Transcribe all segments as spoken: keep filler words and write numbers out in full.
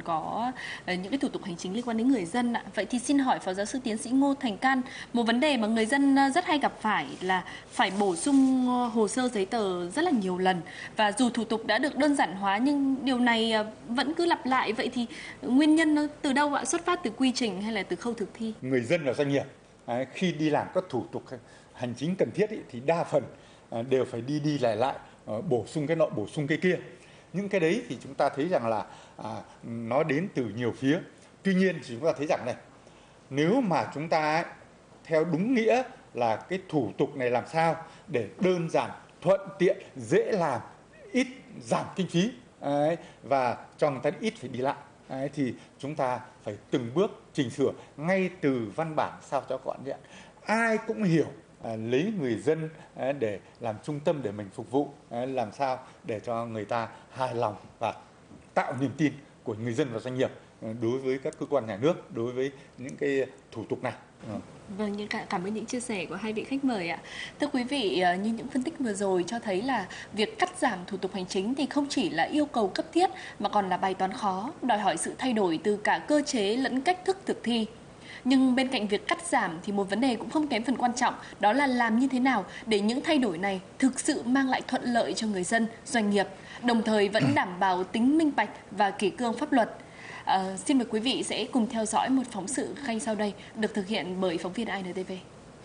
có những cái thủ tục hành chính liên quan đến người dân ạ. Vậy thì xin hỏi Phó Giáo sư Tiến sĩ Ngô Thành Can, một vấn đề mà người dân rất hay gặp phải là phải bổ sung hồ sơ giấy tờ rất là nhiều lần, và dù thủ tục đã được đơn giản hóa nhưng điều này vẫn cứ lặp lại. Vậy thì nguyên nhân nó từ đâu ạ? Xuất phát từ quy trình hay là từ khâu thực thi? Người dân và doanh nghiệp đấy, khi đi làm các thủ tục hành chính cần thiết ý, thì đa phần đều phải đi đi lại lại, bổ sung cái nọ bổ sung cái kia. Những cái đấy thì chúng ta thấy rằng là à, nó đến từ nhiều phía. Tuy nhiên thì chúng ta thấy rằng này, nếu mà chúng ta theo đúng nghĩa là cái thủ tục này làm sao để đơn giản, thuận tiện, dễ làm, ít giảm kinh phí đấy, và cho người ta ít phải đi lại đấy, thì chúng ta phải từng bước chỉnh sửa ngay từ văn bản sao cho gọn nhẹ, ai cũng hiểu. À, lấy người dân à, để làm trung tâm để mình phục vụ, à, làm sao để cho người ta hài lòng và tạo niềm tin của người dân và doanh nghiệp à, đối với các cơ quan nhà nước, đối với những cái thủ tục này. À. Vâng, những cảm ơn những chia sẻ của hai vị khách mời ạ. Thưa quý vị, như những phân tích vừa rồi cho thấy là việc cắt giảm thủ tục hành chính thì không chỉ là yêu cầu cấp thiết mà còn là bài toán khó, đòi hỏi sự thay đổi từ cả cơ chế lẫn cách thức thực thi. Nhưng bên cạnh việc cắt giảm thì một vấn đề cũng không kém phần quan trọng, đó là làm như thế nào để những thay đổi này thực sự mang lại thuận lợi cho người dân, doanh nghiệp, đồng thời vẫn đảm bảo tính minh bạch và kỷ cương pháp luật. À, xin mời quý vị sẽ cùng theo dõi một phóng sự ngay sau đây được thực hiện bởi phóng viên i en tê vê.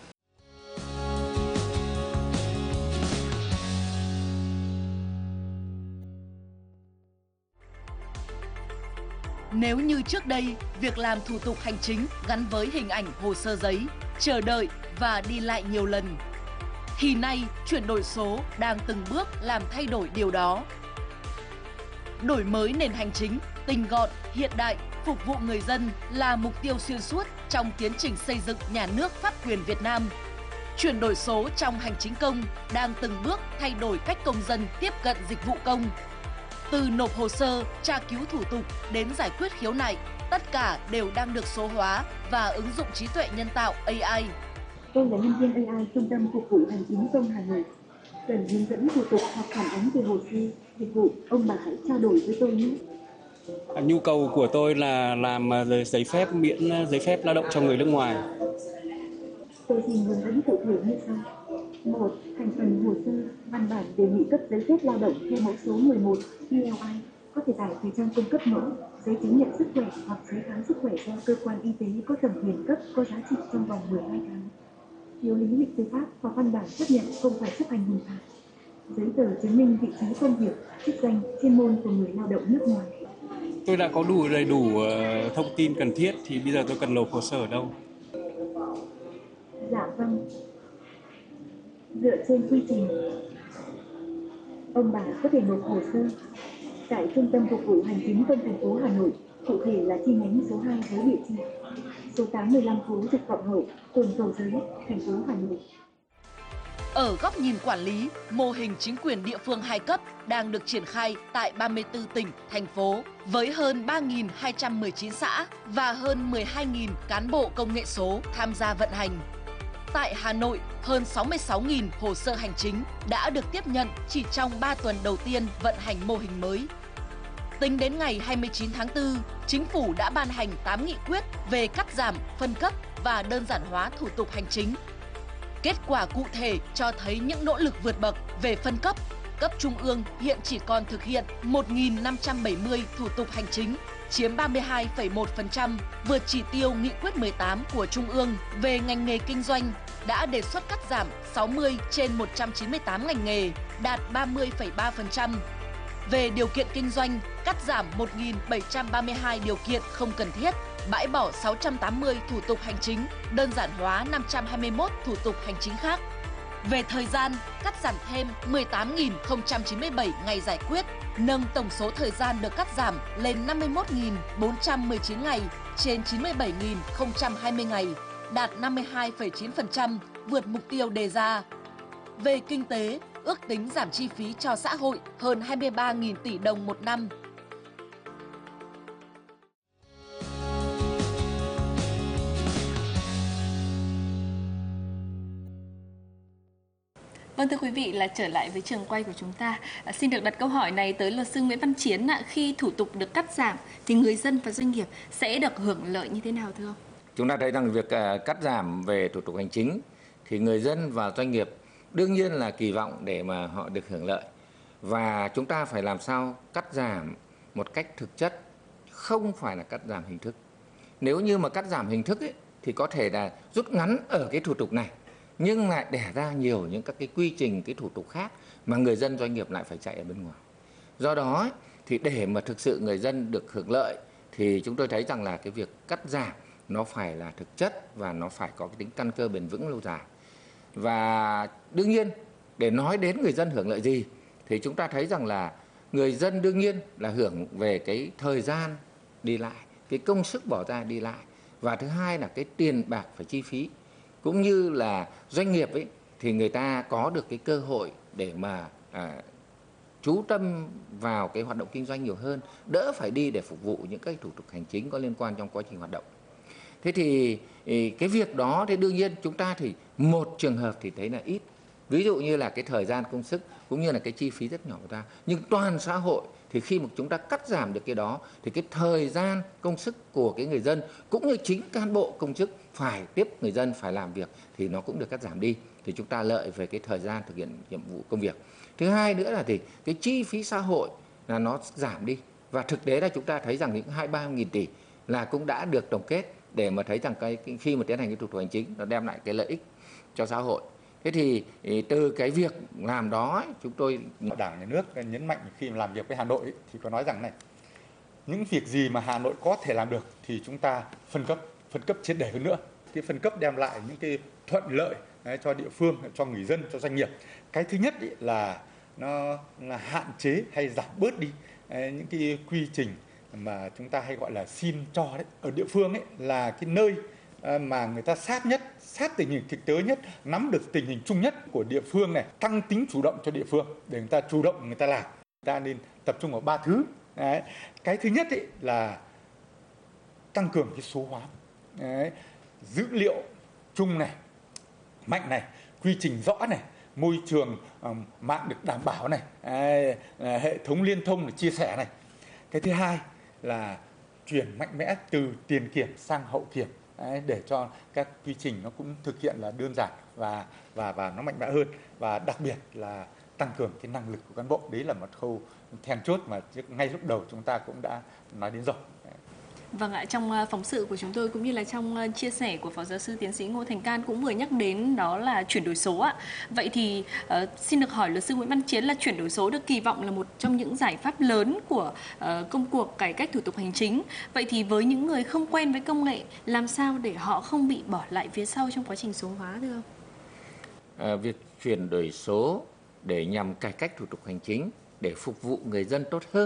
Nếu như trước đây, việc làm thủ tục hành chính gắn với hình ảnh hồ sơ giấy, chờ đợi và đi lại nhiều lần, thì nay chuyển đổi số đang từng bước làm thay đổi điều đó. Đổi mới nền hành chính, tinh gọn, hiện đại, phục vụ người dân là mục tiêu xuyên suốt trong tiến trình xây dựng nhà nước pháp quyền Việt Nam. Chuyển đổi số trong hành chính công đang từng bước thay đổi cách công dân tiếp cận dịch vụ công. Từ nộp hồ sơ, tra cứu thủ tục đến giải quyết khiếu nại, tất cả đều đang được số hóa và ứng dụng trí tuệ nhân tạo a i. Tôi là nhân viên a i Trung tâm Phục vụ Hành chính công Hà Nội. Cần hướng dẫn thủ tục hoặc phản ánh về hồ sơ, dịch vụ, ông bà hãy trao đổi với tôi nhé. Nhu cầu của tôi là làm giấy phép miễn giấy phép lao động cho người nước ngoài. Tôi xin hướng dẫn cụ thể như sau. một. Thành phần hồ sơ, văn bản đề nghị cấp giấy phép lao động theo mẫu số mười một P L I có thể tải từ trang cung cấp mẫu, giấy chứng nhận sức khỏe hoặc giấy khám sức khỏe do cơ quan y tế có thẩm quyền cấp có giá trị trong vòng mười hai tháng. Phiếu lý lịch tư pháp và văn bản xác nhận không phải chấp hành hình phạt. Giấy tờ chứng minh vị trí công việc, chức danh, chuyên môn của người lao động nước ngoài. Tôi đã có đủ đầy đủ thông tin cần thiết thì bây giờ tôi cần nộp hồ sơ ở đâu? Dạ vâng. Dựa trên quy trình, ông bà có thể nộp hồ sơ tại Trung tâm Phục vụ Hành chính công thành phố Hà Nội, cụ thể là chi nhánh số hai với địa chỉ số tám mươi lăm phố Dịch Vọng Hậu, phường Cầu Giấy, thành phố Hà Nội. Ở góc nhìn quản lý, mô hình chính quyền địa phương hai cấp đang được triển khai tại ba mươi tư tỉnh, thành phố với hơn ba nghìn hai trăm mười chín xã và hơn mười hai nghìn cán bộ công nghệ số tham gia vận hành. Tại Hà Nội, hơn sáu mươi sáu nghìn hồ sơ hành chính đã được tiếp nhận chỉ trong ba tuần đầu tiên vận hành mô hình mới. Tính đến ngày hai mươi chín tháng tư, Chính phủ đã ban hành tám nghị quyết về cắt giảm, phân cấp và đơn giản hóa thủ tục hành chính. Kết quả cụ thể cho thấy những nỗ lực vượt bậc về phân cấp. Cấp trung ương hiện chỉ còn thực hiện một nghìn năm trăm bảy mươi thủ tục hành chính, chiếm ba mươi hai phẩy một phần trăm, vượt chỉ tiêu nghị quyết mười tám của Trung ương về ngành nghề kinh doanh, đã đề xuất cắt giảm sáu mươi trên một trăm chín mươi tám ngành nghề, đạt ba mươi phẩy ba phần trăm. Về điều kiện kinh doanh, cắt giảm một nghìn bảy trăm ba mươi hai điều kiện không cần thiết, bãi bỏ sáu trăm tám mươi thủ tục hành chính, đơn giản hóa năm trăm hai mươi mốt thủ tục hành chính khác. Về thời gian, cắt giảm thêm mười tám nghìn không trăm chín mươi bảy ngày giải quyết, nâng tổng số thời gian được cắt giảm lên năm mươi mốt nghìn bốn trăm mười chín ngày trên chín mươi bảy nghìn không trăm hai mươi ngày, đạt năm mươi hai phẩy chín phần trăm, vượt mục tiêu đề ra. Về kinh tế, ước tính giảm chi phí cho xã hội hơn hai mươi ba nghìn tỷ đồng một năm. Vâng, thưa quý vị, là trở lại với trường quay của chúng ta. À, xin được đặt câu hỏi này tới luật sư Nguyễn Văn Chiến ạ. Khi thủ tục được cắt giảm thì người dân và doanh nghiệp sẽ được hưởng lợi như thế nào thưa ông? Chúng ta thấy rằng việc cắt giảm về thủ tục hành chính thì người dân và doanh nghiệp đương nhiên là kỳ vọng để mà họ được hưởng lợi. Và chúng ta phải làm sao cắt giảm một cách thực chất, không phải là cắt giảm hình thức. Nếu như mà cắt giảm hình thức ấy, thì có thể là rút ngắn ở cái thủ tục này, nhưng lại đẻ ra nhiều những các cái quy trình, cái thủ tục khác mà người dân doanh nghiệp lại phải chạy ở bên ngoài. Do đó thì để mà thực sự người dân được hưởng lợi thì chúng tôi thấy rằng là cái việc cắt giảm nó phải là thực chất và nó phải có cái tính căn cơ bền vững lâu dài. Và đương nhiên để nói đến người dân hưởng lợi gì thì chúng ta thấy rằng là người dân đương nhiên là hưởng về cái thời gian đi lại, cái công sức bỏ ra đi lại, và thứ hai là cái tiền bạc phải chi phí, cũng như là doanh nghiệp ấy thì người ta có được cái cơ hội để mà à, chú tâm vào cái hoạt động kinh doanh nhiều hơn, đỡ phải đi để phục vụ những cái thủ tục hành chính có liên quan trong quá trình hoạt động. Thế thì cái việc đó thì đương nhiên chúng ta thì một trường hợp thì thấy là ít, ví dụ như là cái thời gian công sức cũng như là cái chi phí rất nhỏ của ta, nhưng toàn xã hội thì khi mà chúng ta cắt giảm được cái đó thì cái thời gian công sức của cái người dân cũng như chính cán bộ công chức phải tiếp người dân phải làm việc thì nó cũng được cắt giảm đi, thì chúng ta lợi về cái thời gian thực hiện nhiệm vụ công việc. Thứ hai nữa là thì cái chi phí xã hội là nó giảm đi, và thực tế là chúng ta thấy rằng những hai ba nghìn tỷ là cũng đã được tổng kết để mà thấy rằng cái, cái khi mà tiến hành cái thủ tục hành chính nó đem lại cái lợi ích cho xã hội. Thế thì từ cái việc làm đó chúng tôi Đảng nhà nước nhấn mạnh khi mà làm việc với Hà Nội ấy, thì có nói rằng này, những việc gì mà Hà Nội có thể làm được thì chúng ta phân cấp phân cấp triệt để hơn nữa. Cái phân cấp đem lại những cái thuận lợi đấy, cho địa phương, cho người dân, cho doanh nghiệp. Cái thứ nhất ấy là nó là hạn chế hay giảm bớt đi đấy, những cái quy trình mà chúng ta hay gọi là xin cho đấy. Ở địa phương ấy là cái nơi mà người ta sát nhất, sát tình hình thực tế nhất, nắm được tình hình chung nhất của địa phương này, tăng tính chủ động cho địa phương để người ta chủ động người ta làm. Người ta nên tập trung vào ba thứ. Đấy. Cái thứ nhất ấy là tăng cường cái số hóa. Đấy. Dữ liệu chung này, mạnh này, quy trình rõ này, môi trường um, mạng được đảm bảo này, đấy, hệ thống liên thông để chia sẻ này. Cái thứ hai là chuyển mạnh mẽ từ tiền kiểm sang hậu kiểm. Đấy, để cho các quy trình nó cũng thực hiện là đơn giản và và và nó mạnh mẽ hơn, và đặc biệt là tăng cường cái năng lực của cán bộ. Đấy là một khâu then chốt mà ngay lúc đầu chúng ta cũng đã nói đến rồi. Vâng ạ, trong phóng sự của chúng tôi cũng như là trong chia sẻ của Phó Giáo sư Tiến sĩ Ngô Thành Can cũng vừa nhắc đến đó là chuyển đổi số ạ. Vậy thì uh, xin được hỏi luật sư Nguyễn Văn Chiến là chuyển đổi số được kỳ vọng là một trong những giải pháp lớn của uh, công cuộc cải cách thủ tục hành chính. Vậy thì với những người không quen với công nghệ, làm sao để họ không bị bỏ lại phía sau trong quá trình số hóa thưa ông? À, việc chuyển đổi số để nhằm cải cách thủ tục hành chính để phục vụ người dân tốt hơn.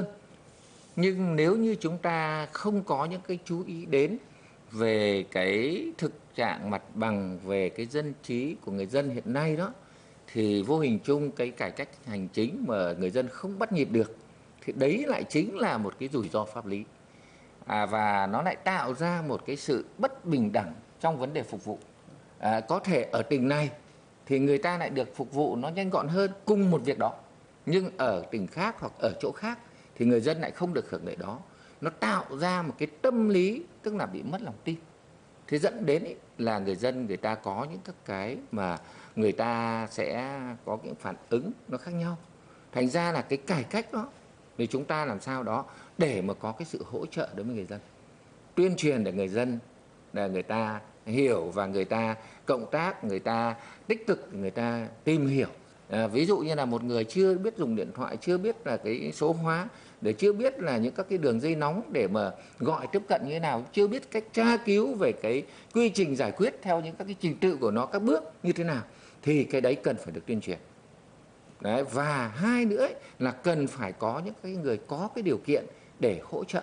Nhưng nếu như chúng ta không có những cái chú ý đến về cái thực trạng mặt bằng, về cái dân trí của người dân hiện nay đó, thì vô hình chung cái cải cách hành chính mà người dân không bắt nhịp được, thì đấy lại chính là một cái rủi ro pháp lý. À, và nó lại tạo ra một cái sự bất bình đẳng trong vấn đề phục vụ. À, có thể ở tỉnh này thì người ta lại được phục vụ nó nhanh gọn hơn cùng một việc đó, nhưng ở tỉnh khác hoặc ở chỗ khác thì người dân lại không được hưởng lợi đó. Nó tạo ra một cái tâm lý tức là bị mất lòng tin. Thế dẫn đến ấy, là người dân người ta có những các cái mà người ta sẽ có những phản ứng nó khác nhau. Thành ra là cái cải cách đó thì chúng ta làm sao đó để mà có cái sự hỗ trợ đối với người dân, tuyên truyền để người dân là người ta hiểu và người ta cộng tác, người ta tích cực, người ta tìm hiểu. À, ví dụ như là một người chưa biết dùng điện thoại, chưa biết là cái số hóa, để chưa biết là những các cái đường dây nóng để mà gọi tiếp cận như thế nào, chưa biết cách tra cứu về cái quy trình giải quyết theo những các cái trình tự của nó, các bước như thế nào, thì cái đấy cần phải được tuyên truyền. Đấy, và hai nữa ấy, là cần phải có những cái người có cái điều kiện để hỗ trợ.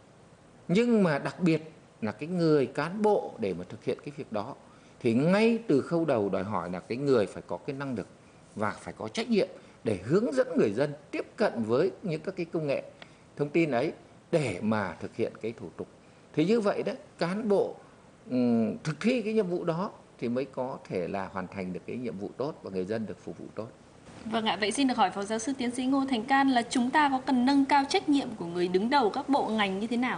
Nhưng mà đặc biệt là cái người cán bộ để mà thực hiện cái việc đó thì ngay từ khâu đầu đòi hỏi là cái người phải có cái năng lực và phải có trách nhiệm để hướng dẫn người dân tiếp cận với những các cái công nghệ thông tin ấy để mà thực hiện cái thủ tục. Thì như vậy đấy, cán bộ um, thực thi cái nhiệm vụ đó thì mới có thể là hoàn thành được cái nhiệm vụ tốt và người dân được phục vụ tốt. Vâng ạ, vậy xin được hỏi Phó Giáo sư Tiến sĩ Ngô Thành Can là chúng ta có cần nâng cao trách nhiệm của người đứng đầu các bộ ngành như thế nào?